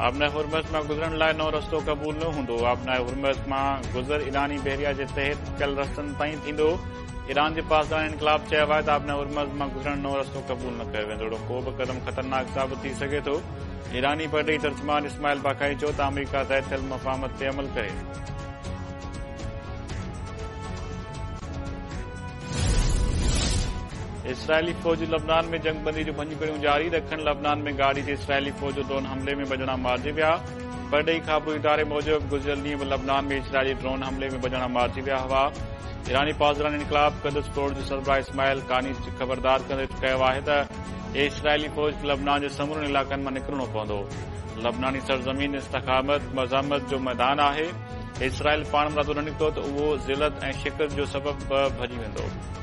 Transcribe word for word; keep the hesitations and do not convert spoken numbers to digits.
आबनाए हुरमज़ मां गुज़रण लाइ नओं रस्तो क़बूल न हूंदो। आबनाए हुरमज़ मां गुज़र ईरानी बहरिया जे तहत कयल रस्तनि ताईं थींदो। ईरान जे पासदार इनकलाब चयो आहे त आबनाए हुरमज़ मां गुज़रण नओं रस्तो क़बूल न कयो वेंदो। को बि क़दम ख़तरनाक साबित थी सघे थो। ईरानी परडेही तर्जुमान इस्माइल बाकाई चयो त अमरीका तइ थियल मफ़ाहमत ते अमल करे। इसराइली फौज लबनान में जंगबंदी जो भञकड़ियूं जारी। ॾखण लबनान में गाड़ी ते इसराइली फौज जो ड्रोन हमले में बजणा मारिजी विया। परडेही ख़बरूं इदारे मूजिबि गुज़िरियल ॾींहुं बि लबनान में इसराइली ड्रोन हमले में बजणा मारिजी विया हुआ। ईरानी पासदार इनकलाब क़ुद्स फौज जो सरबराह इस्माइल कानी ख़बरदार कंदे कयो आहे त इसराइली फौज खे लबनान जे समूरनि इलाक़नि मां निकिरणो पवंदो। लबनानी सरज़मीन इस्तक़ामत मज़ामत जो मैदान आहे। इसराइल पाण मरादो न निकितो त उहो ज़िलत ऐं शिकस्त जो सबबु भॼी वेंदो।